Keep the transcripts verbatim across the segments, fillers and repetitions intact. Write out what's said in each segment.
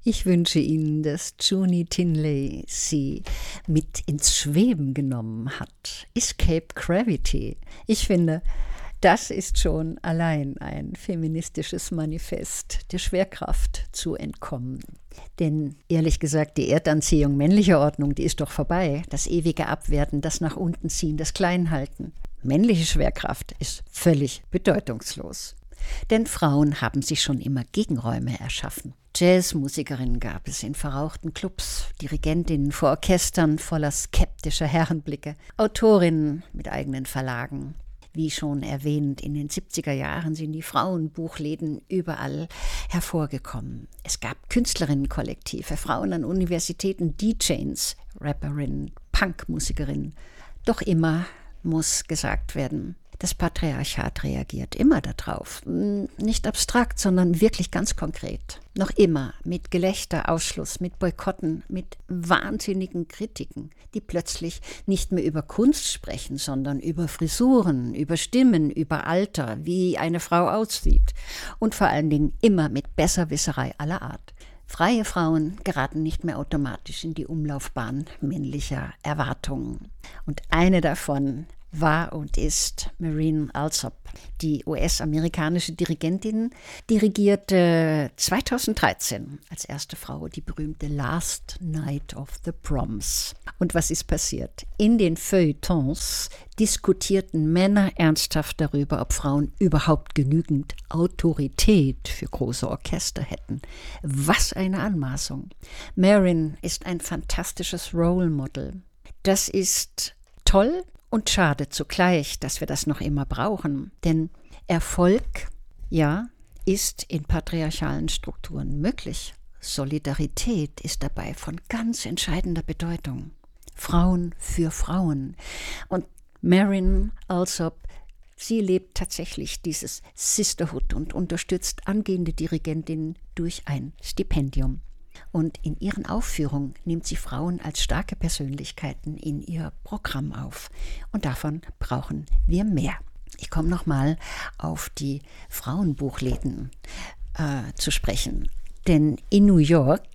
Ich wünsche Ihnen, dass Juni Tinley Sie mit ins Schweben genommen hat. Escape Gravity. Ich finde, das ist schon allein ein feministisches Manifest, der Schwerkraft zu entkommen. Denn ehrlich gesagt, die Erdanziehung männlicher Ordnung, die ist doch vorbei. Das ewige Abwerten, das nach unten ziehen, das Kleinhalten. Männliche Schwerkraft ist völlig bedeutungslos. Denn Frauen haben sich schon immer Gegenräume erschaffen. Jazzmusikerinnen gab es in verrauchten Clubs, Dirigentinnen vor Orchestern voller skeptischer Herrenblicke, Autorinnen mit eigenen Verlagen. Wie schon erwähnt, in den siebziger Jahren sind die Frauenbuchläden überall hervorgekommen. Es gab Künstlerinnenkollektive, Frauen an Universitäten, D Js, Rapperinnen, Punkmusikerinnen. Doch immer muss gesagt werden, das Patriarchat reagiert immer darauf. Nicht abstrakt, sondern wirklich ganz konkret. Noch immer mit Gelächter, Ausschluss, mit Boykotten, mit wahnsinnigen Kritiken, die plötzlich nicht mehr über Kunst sprechen, sondern über Frisuren, über Stimmen, über Alter, wie eine Frau aussieht. Und vor allen Dingen immer mit Besserwisserei aller Art. Freie Frauen geraten nicht mehr automatisch in die Umlaufbahn männlicher Erwartungen. Und eine davon war und ist Maureen Alsop. Die U S-amerikanische Dirigentin dirigierte zweitausenddreizehn als erste Frau die berühmte Last Night of the Proms. Und was ist passiert? In den Feuilletons diskutierten Männer ernsthaft darüber, ob Frauen überhaupt genügend Autorität für große Orchester hätten. Was eine Anmaßung. Maureen ist ein fantastisches Role Model. Das ist toll. Und schade zugleich, dass wir das noch immer brauchen. Denn Erfolg, ja, ist in patriarchalen Strukturen möglich. Solidarität ist dabei von ganz entscheidender Bedeutung. Frauen für Frauen. Und Maureen Alsop, sie lebt tatsächlich dieses Sisterhood und unterstützt angehende Dirigentinnen durch ein Stipendium. Und in ihren Aufführungen nimmt sie Frauen als starke Persönlichkeiten in ihr Programm auf. Und davon brauchen wir mehr. Ich komme nochmal auf die Frauenbuchläden äh, zu sprechen. Denn in New York,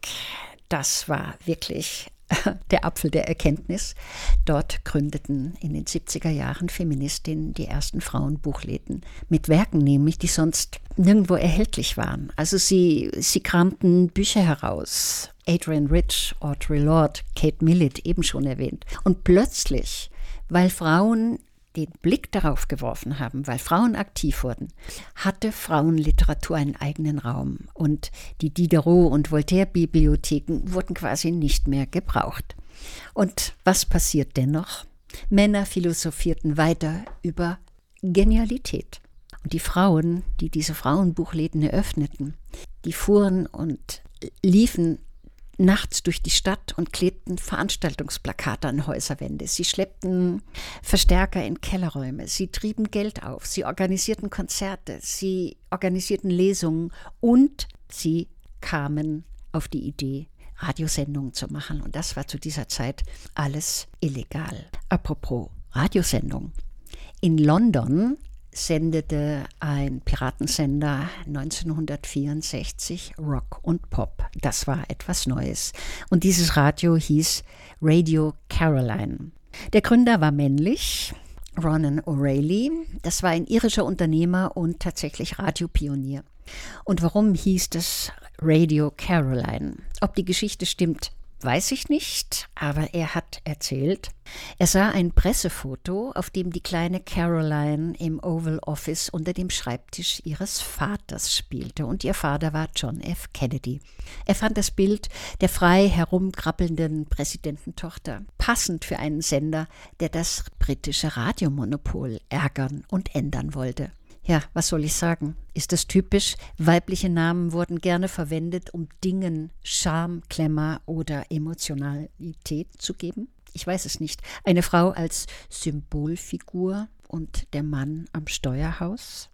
das war wirklich der Apfel der Erkenntnis. Dort gründeten in den siebziger Jahren Feministinnen die ersten Frauenbuchläden mit Werken nämlich, die sonst nirgendwo erhältlich waren. Also sie, sie kramten Bücher heraus. Adrienne Rich, Audre Lorde, Kate Millett, eben schon erwähnt. Und plötzlich, weil Frauen den Blick darauf geworfen haben, weil Frauen aktiv wurden, hatte Frauenliteratur einen eigenen Raum. Und die Diderot- und Voltaire-Bibliotheken wurden quasi nicht mehr gebraucht. Und was passiert dennoch? Männer philosophierten weiter über Genialität. Und die Frauen, die diese Frauenbuchläden eröffneten, die fuhren und liefen nachts durch die Stadt und klebten Veranstaltungsplakate an Häuserwände. Sie schleppten Verstärker in Kellerräume. Sie trieben Geld auf. Sie organisierten Konzerte. Sie organisierten Lesungen. Und sie kamen auf die Idee, Radiosendungen zu machen. Und das war zu dieser Zeit alles illegal. Apropos Radiosendung. In London sendete ein Piratensender neunzehnhundertvierundsechzig Rock und Pop. Das war etwas Neues. Und dieses Radio hieß Radio Caroline. Der Gründer war männlich, Ronan O'Reilly. Das war ein irischer Unternehmer und tatsächlich Radiopionier. Und warum hieß das Radio Caroline? Ob die Geschichte stimmt, weiß ich nicht, aber er hat erzählt, er sah ein Pressefoto, auf dem die kleine Caroline im Oval Office unter dem Schreibtisch ihres Vaters spielte und ihr Vater war John F. Kennedy. Er fand das Bild der frei herumkrabbelnden Präsidententochter passend für einen Sender, der das britische Radiomonopol ärgern und ändern wollte. Ja, was soll ich sagen? Ist das typisch? Weibliche Namen wurden gerne verwendet, um Dingen Charme, Glamour oder Emotionalität zu geben? Ich weiß es nicht. Eine Frau als Symbolfigur und der Mann am Steuerhaus?